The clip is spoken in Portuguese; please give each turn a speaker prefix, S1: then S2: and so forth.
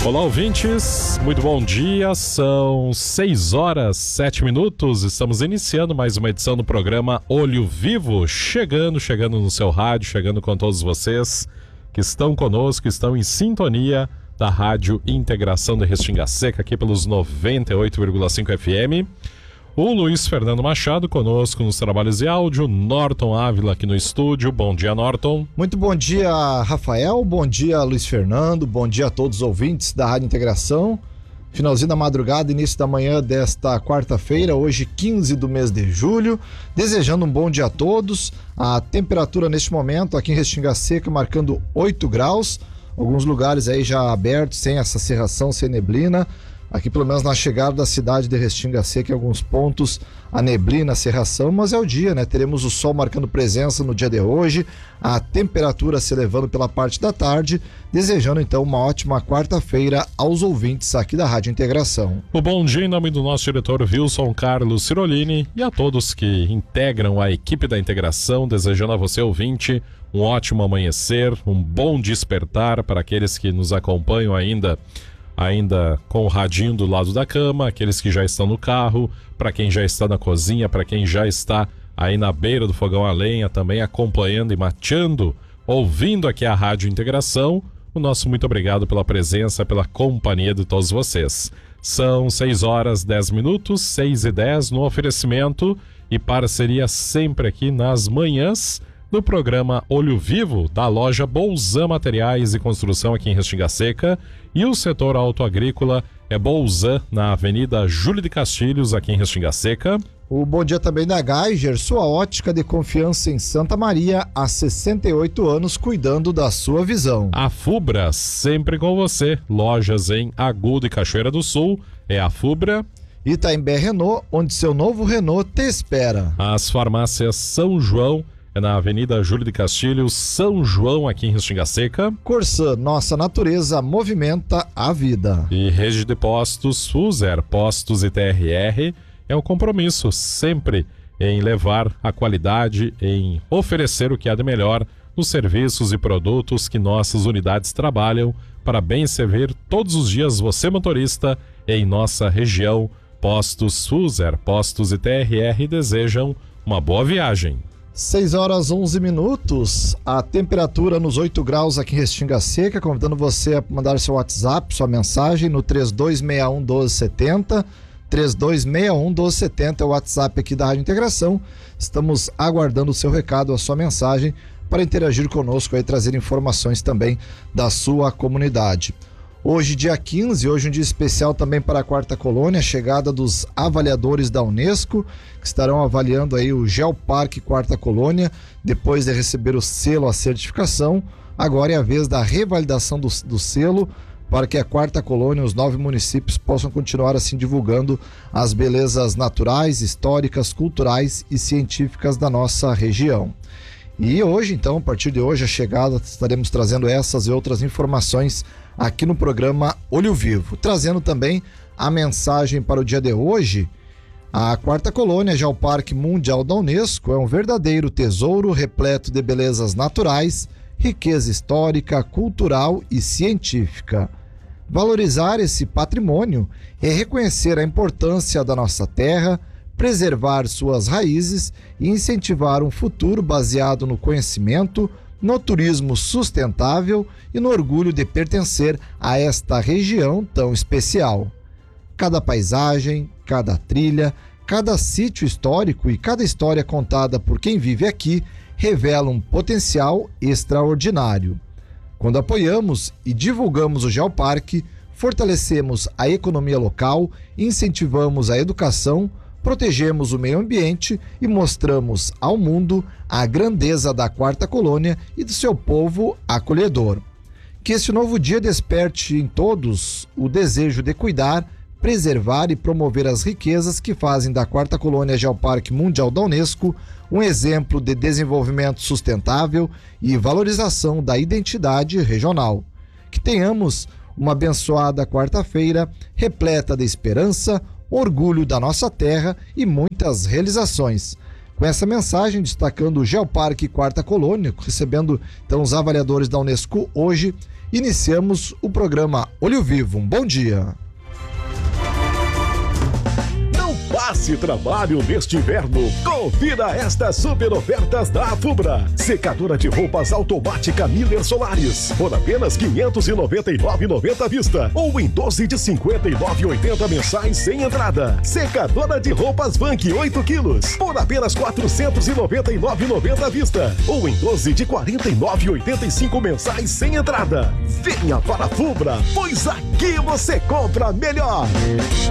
S1: Olá, ouvintes, muito bom dia, são 6h07, estamos iniciando mais uma edição do programa Olho Vivo, chegando no seu rádio, chegando com todos vocês que estão conosco, estão em sintonia da Rádio Integração de Restinga Seca, aqui pelos 98,5 FM. O Luiz Fernando Machado conosco nos trabalhos de áudio, Norton Ávila aqui no estúdio. Bom dia, Norton.
S2: Muito bom dia, Rafael. Bom dia, Luiz Fernando. Bom dia a todos os ouvintes da Rádio Integração. Finalzinho da madrugada, início da manhã desta quarta-feira, hoje 15 do mês de julho. Desejando um bom dia a todos. A temperatura neste momento aqui em Restinga Seca marcando 8 graus. Alguns lugares aí já abertos, sem essa cerração, sem neblina. Aqui pelo menos na chegada da cidade de Restinga Seca, em alguns pontos a neblina, a cerração, mas é o dia, né? Teremos o sol marcando presença no dia de hoje, a temperatura se elevando pela parte da tarde, desejando então uma ótima quarta-feira aos ouvintes aqui da Rádio Integração.
S1: O bom dia em nome do nosso diretor Wilson Carlos Cirolini e a todos que integram a equipe da Integração, desejando a você, ouvinte, um ótimo amanhecer, um bom despertar para aqueles que nos acompanham ainda com o radinho do lado da cama, aqueles que já estão no carro, para quem já está na cozinha, para quem já está aí na beira do fogão a lenha, também acompanhando e mateando, ouvindo aqui a Rádio Integração. O nosso muito obrigado pela presença, pela companhia de todos vocês. São 6h10, 6h10 no oferecimento e parceria sempre aqui nas manhãs do programa Olho Vivo, da loja Bolzan Materiais e Construção aqui em Restinga Seca, e o setor autoagrícola é Bolzan, na Avenida Júlio de Castilhos, aqui em Restinga Seca.
S2: O bom dia também da Geiger, sua ótica de confiança em Santa Maria, há 68 anos, cuidando da sua visão.
S1: A Fubra, sempre com você, lojas em Agudo e Cachoeira do Sul, é a Fubra.
S2: Itaimbé Renault, onde seu novo Renault te espera.
S1: As farmácias São João, é na Avenida Júlio de Castilhos, São João, aqui em Restinga Seca.
S2: Corsã, nossa natureza movimenta a vida.
S1: E rede de postos Fuser, postos e TRR, é um compromisso sempre em levar a qualidade, em oferecer o que há de melhor nos serviços e produtos que nossas unidades trabalham para bem servir todos os dias você, motorista, em nossa região. Postos Fuser, postos e TRR desejam uma boa viagem.
S2: 6h11, a temperatura nos 8 graus aqui em Restinga Seca, convidando você a mandar seu WhatsApp, sua mensagem no 3261-1270, 3261-1270 é o WhatsApp aqui da Rádio Integração. Estamos aguardando o seu recado, a sua mensagem, para interagir conosco e trazer informações também da sua comunidade. Hoje, dia 15, hoje um dia especial também para a Quarta Colônia, a chegada dos avaliadores da Unesco, que estarão avaliando aí o Geoparque Quarta Colônia, depois de receber o selo, a certificação. Agora é a vez da revalidação do selo, para que a Quarta Colônia, os 9 municípios, possam continuar assim divulgando as belezas naturais, históricas, culturais e científicas da nossa região. E hoje, então, a partir de hoje, a chegada, estaremos trazendo essas e outras informações aqui no programa Olho Vivo. Trazendo também a mensagem para o dia de hoje. A Quarta Colônia, já o Parque Mundial da Unesco, é um verdadeiro tesouro repleto de belezas naturais, riqueza histórica, cultural e científica. Valorizar esse patrimônio é reconhecer a importância da nossa terra, preservar suas raízes e incentivar um futuro baseado no conhecimento, no turismo sustentável e no orgulho de pertencer a esta região tão especial. Cada paisagem, cada trilha, cada sítio histórico e cada história contada por quem vive aqui revela um potencial extraordinário. Quando apoiamos e divulgamos o Geoparque, fortalecemos a economia local, incentivamos a educação, protegemos o meio ambiente e mostramos ao mundo a grandeza da Quarta Colônia e do seu povo acolhedor. Que este novo dia desperte em todos o desejo de cuidar, preservar e promover as riquezas que fazem da Quarta Colônia Geoparque Mundial da Unesco um exemplo de desenvolvimento sustentável e valorização da identidade regional. Que tenhamos uma abençoada quarta-feira, repleta de esperança, orgulho da nossa terra e muitas realizações. Com essa mensagem, destacando o Geoparque Quarta Colônia, recebendo então os avaliadores da Unesco hoje, iniciamos o programa Olho Vivo. Um bom dia.
S3: Passe trabalho neste inverno. Confira estas super ofertas da Afubra. Secadora de roupas automática Miller Solaris por apenas R$ 599,90 à vista ou em 12 de R$ 59,80 mensais sem entrada. Secadora de roupas Vank 8 quilos por apenas R$ 499,90 à vista ou em 12 de R$ 49,85 mensais sem entrada. Venha para a Afubra, pois aqui você compra melhor.